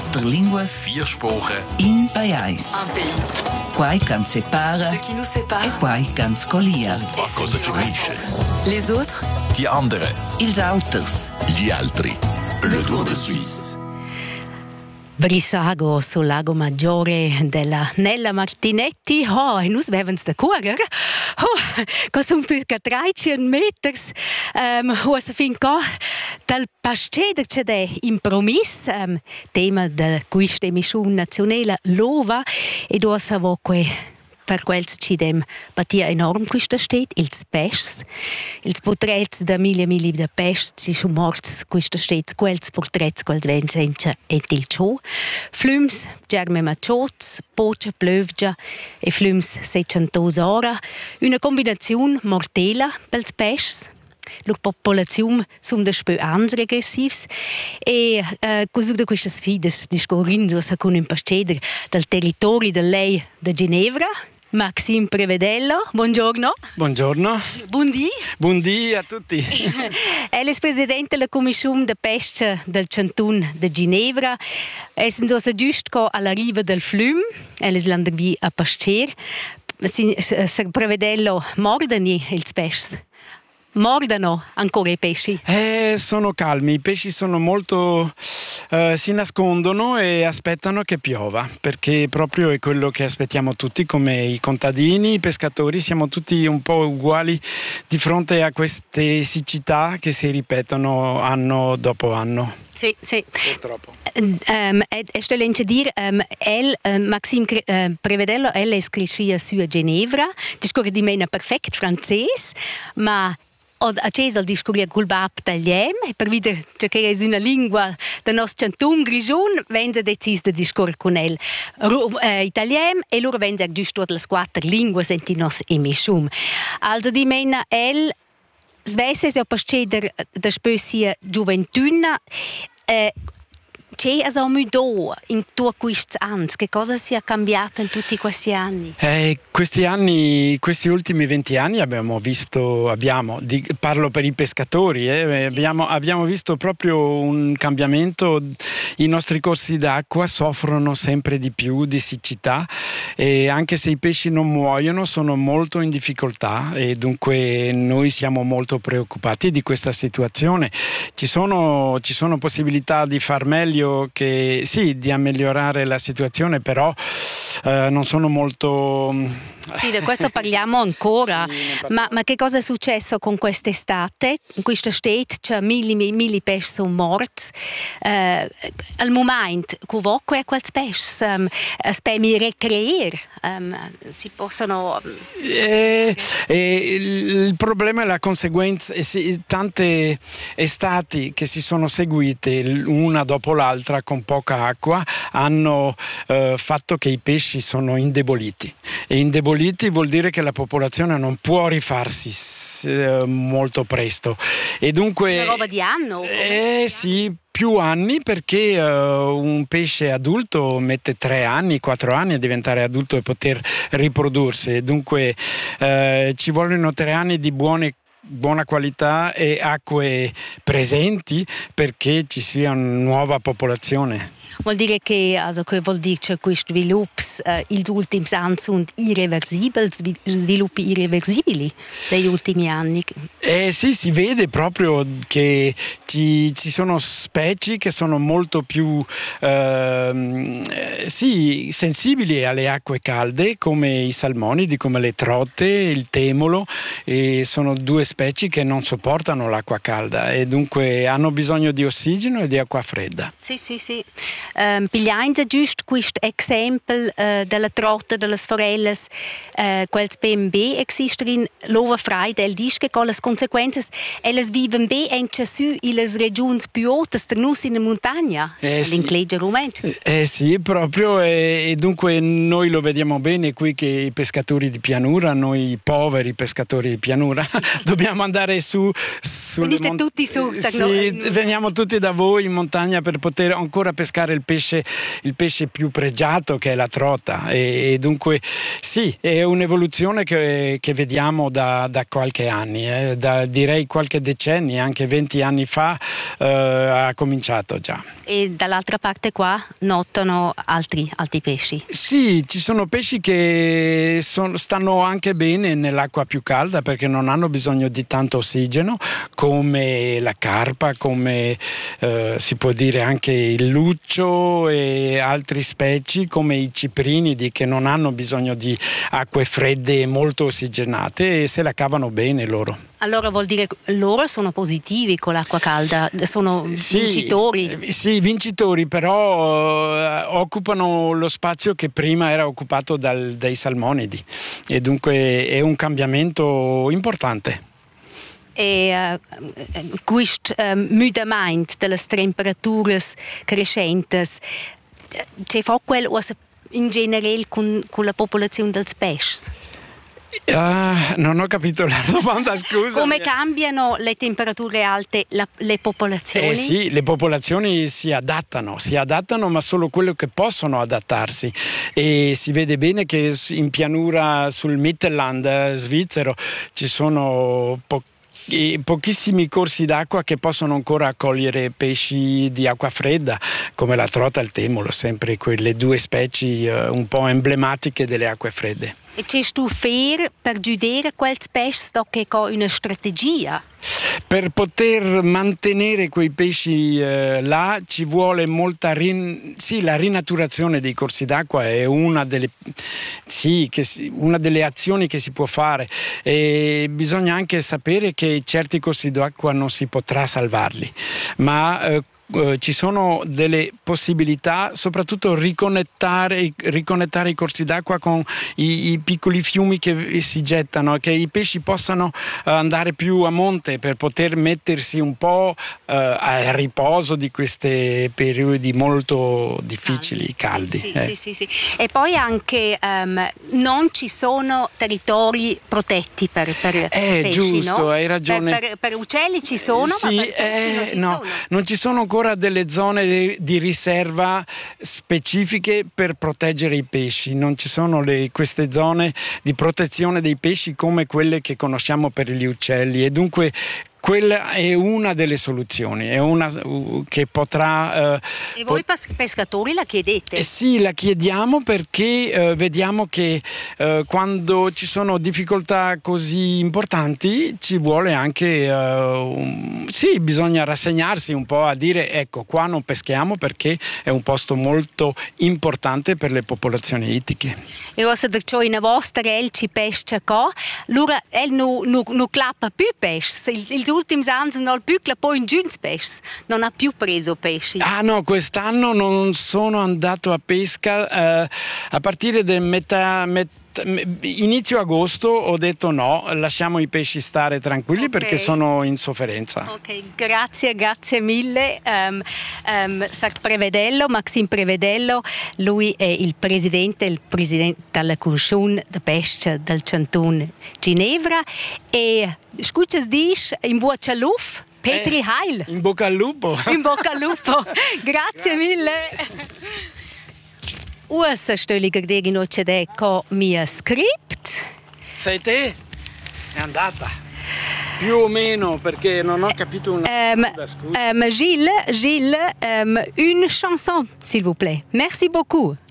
4 línguas, 4 Sprachen, in pajais. Un pays. Quai can separa Ce qui nous sépare. e quai can scolia. was uns unisce. Les autres. Die anderen. Ils auters. Gli altri. Le Tour de Suisse. Brissago sul lago Maggiore della Nella Martinetti. E noi abbiamo da correre. Che sono circa 13 metri. Si finca dal pasceder c'è da impromis. Tema di questa emissione nazionale l'ova. E dove siamo qui. Per quels ci dem batia enorm questa stet, ils pests, ils portrets da mille de pests, si schon morts questa stet, quels portrets, quels vensencha et il ciò, flums, germe machots, poce plövgia e flums 600 ora, una combinazione mortela pels pests. La popolazione sono da spö ans regressivs e così da queste sfide discorrendo con un pasceder dal territorio da lei da Ginevra. Maxime Prevedello, buongiorno. Buongiorno. Buondì. Buondì a tutti. È il presidente della commissione de pesca del Canton de Ginevra. È giusto alla riva del Flum, è l'Islandervi a pascer. Se Prevedello mordano il pesce. Mordano ancora i pesci? Sono calmi, i pesci sono molto... si nascondono e aspettano che piova, perché proprio è quello che aspettiamo tutti, come i contadini, i pescatori, siamo tutti un po' uguali di fronte a queste siccità che si ripetono anno dopo anno. Sì, sì. Purtroppo. Sto a dire, Maxime Prevedello, è iscritto su Ginevra, discorre di me perfetto francese, ma a Cesar discorre col bab tagliem, e per vedere che è una lingua del nostro canton grigion, vengono decisi di discorrere con il italien e loro vengono giusto le 4 lingue senti nos emissione. Also di mena el svesse se pasceder da specie gioventuna c'è a mudò in tutti questi anni? Che cosa si è cambiato in tutti questi anni? Questi ultimi 20 anni parlo per i pescatori, abbiamo visto proprio un cambiamento. I nostri corsi d'acqua soffrono sempre di più di siccità e anche se i pesci non muoiono sono molto in difficoltà e dunque noi siamo molto preoccupati di questa situazione. Ci sono possibilità di far meglio, di migliorare la situazione, però non sono molto... Sì, di questo parliamo ancora, sì, ma che cosa è successo con quest'estate? In questa state c'è mille pesci sono morti. Al momento, con è quel pesci spemi recreare, si possono... il problema è la conseguenza, tante estati che si sono seguite una dopo l'altra con poca acqua hanno fatto che i pesci sono indeboliti. E indeboliti vuol dire che la popolazione non può rifarsi molto presto. E dunque... Una roba di anno? Sì, più anni, perché un pesce adulto mette 3 anni, 4 anni a diventare adulto e poter riprodursi. E dunque ci vogliono 3 anni di buona qualità e acque presenti perché ci sia una nuova popolazione. Vuol dire che questi sviluppi gli ultimi anni sono irreversibili, sviluppi irreversibili degli ultimi anni? Sì, si vede proprio che ci sono specie che sono molto più sensibili alle acque calde, come i salmonidi, come le trote, il temolo, e sono 2 specie che non sopportano l'acqua calda e dunque hanno bisogno di ossigeno e di acqua fredda. Sì. Pigliando giusto questo esempio della trotta, delle forelle, quels BMB esistono l'ova frei del dice che con le conseguenze elles vivono bene anche su le regioni più alte in montagna, l'inclegio rumento. Sì, proprio, e dunque noi lo vediamo bene qui che i pescatori di pianura, noi poveri pescatori di pianura, dobbiamo dobbiamo andare su. Venite tutti su. Sì, veniamo tutti da voi in montagna per poter ancora pescare il pesce più pregiato, che è la trota. E dunque sì, è un'evoluzione che vediamo da qualche anni, direi qualche decennio, anche 20 anni fa ha cominciato già. E dall'altra parte qua notano altri pesci. Sì, ci sono pesci che stanno anche bene nell'acqua più calda perché non hanno bisogno di tanto ossigeno, come la carpa, come si può dire anche il luccio e altri specie come i ciprinidi, che non hanno bisogno di acque fredde molto ossigenate e se la cavano bene loro. Allora vuol dire che loro sono positivi con l'acqua calda, sono vincitori. Sì, vincitori, però occupano lo spazio che prima era occupato dai salmonidi e dunque è un cambiamento importante. E questo mudamento delle temperature crescenti c'è qualcosa in generale con la popolazione dei pesci? Non ho capito la domanda, scusa. Come cambiano le temperature alte le popolazioni? Sì, le popolazioni si adattano, ma solo quello che possono adattarsi. E si vede bene che in pianura sul Mittelland svizzero ci sono pochissimi corsi d'acqua che possono ancora accogliere pesci di acqua fredda, come la trota e il temolo, sempre quelle due specie un po' emblematiche delle acque fredde. E c'è tu fair per giudicare quel pesce che ha una strategia? Per poter mantenere quei pesci là ci vuole molta la rinaturazione dei corsi d'acqua è una delle azioni che si può fare, e bisogna anche sapere che certi corsi d'acqua non si potrà salvarli, ma ci sono delle possibilità, soprattutto riconnettare i corsi d'acqua con i piccoli fiumi che si gettano, che i pesci possano andare più a monte per poter mettersi un po' a riposo di questi periodi molto difficili, caldi. Sì. E poi anche non ci sono territori protetti per pesci, giusto, no? hai ragione. Per uccelli ci sono, sì, ma per pesci non ci sono. Non ci sono ancora delle zone di riserva specifiche per proteggere i pesci, non ci sono queste zone di protezione dei pesci come quelle che conosciamo per gli uccelli, e dunque quella è una delle soluzioni, è una che potrà. E voi pescatori la chiedete? Sì, la chiediamo perché vediamo che quando ci sono difficoltà così importanti ci vuole anche, bisogna rassegnarsi un po' a dire ecco, qua non peschiamo perché è un posto molto importante per le popolazioni ittiche. E ora se c'è una vostra ci pesca qua, allora non clappa più pesci. Gli ultimi anni non più poi in giunts pesci, non ha più preso pesci. No, quest'anno non sono andato a pesca, a partire da inizio agosto ho detto no, lasciamo i pesci stare tranquilli, okay, perché sono in sofferenza. Ok, grazie mille. Maxime Prevedello, lui è il presidente della Commissione di pesca del Canton Ginevra, e scuccias dis in bocca al lupo, Petri Heil. In bocca al lupo. In bocca al lupo. Grazie mille. Questa stelle che non c'è con mio script. Sei te? È andata. Più o meno, perché non ho capito una cosa, scusa. Gilles, une chanson, s'il vous plaît. Merci beaucoup.